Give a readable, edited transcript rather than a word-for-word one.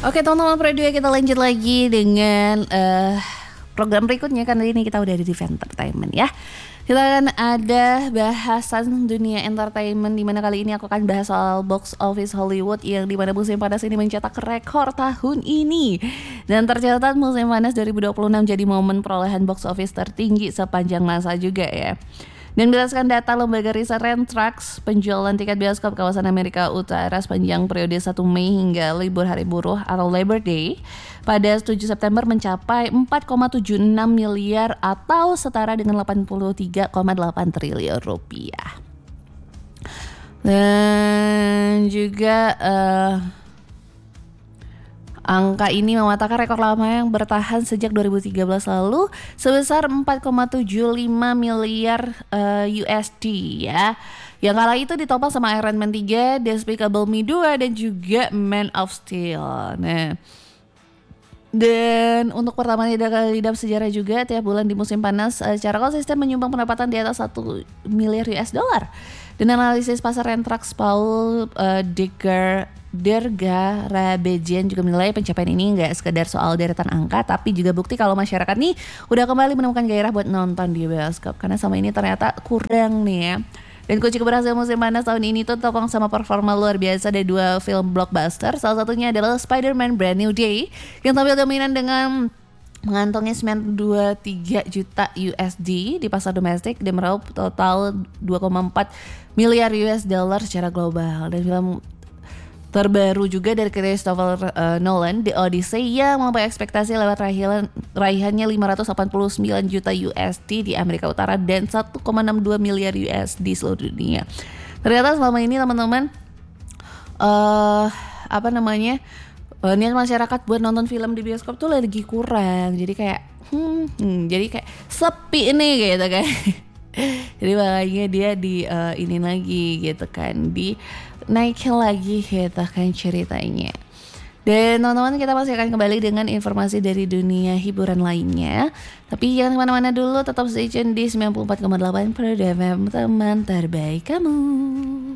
Oke teman-teman Pro 2, kita lanjut lagi dengan program berikutnya. Karena ini kita udah ada di entertainment ya. Kita akan ada bahasan dunia entertainment, dimana kali ini aku akan bahas soal box office Hollywood, yang dimana musim panas ini mencetak rekor tahun ini. Dan tercatat musim panas 2026 jadi momen perolehan box office tertinggi sepanjang masa juga ya. Dan berdasarkan data lembaga riset Rentrax, penjualan tiket bioskop kawasan Amerika Utara sepanjang periode 1 Mei hingga libur hari buruh atau Labor Day pada 7 September mencapai 4,76 miliar atau setara dengan 83,8 triliun rupiah. Dan juga angka ini mematahkan rekor lama yang bertahan sejak 2013 lalu sebesar 4,75 miliar USD ya. Yang kala itu ditopang sama Iron Man 3, Despicable Me 2 dan juga Man of Steel. Nah, dan untuk pertama kali dalam sejarah juga, tiap bulan di musim panas secara konsisten menyumbang pendapatan di atas 1 miliar US dollar. Dan analisis pasar Rentrax Paul Dergarabedian juga menilai pencapaian ini nggak sekedar soal deretan angka, tapi juga bukti kalau masyarakat nih udah kembali menemukan gairah buat nonton di bioskop, karena sama ini ternyata kurang nih ya. Dan kunci keberhasilan musim panas tahun ini tuh topang sama performa luar biasa dari 2 film blockbuster. Salah satunya adalah Spider-Man Brand New Day yang tampil dominan dengan mengantongi 93 juta USD di pasar domestik dan meraup total 2,4 miliar US dollar secara global. Dan film terbaru juga dari Christopher Nolan, The Odyssey, yang melampaui ekspektasi lewat raihannya 589 juta USD di Amerika Utara dan 1,62 miliar USD di seluruh dunia. Ternyata selama ini teman-teman niat masyarakat buat nonton film di bioskop tuh lagi kurang. Jadi kayak sepi nih gitu kan. Jadi makanya dia ini lagi gitu kan, naikin lagi gitu kan ceritanya. Dan teman-teman, kita masih akan kembali dengan informasi dari dunia hiburan lainnya. Tapi jangan kemana-mana dulu, tetap stay tune di 94,8 Pro FM, teman terbaik kamu.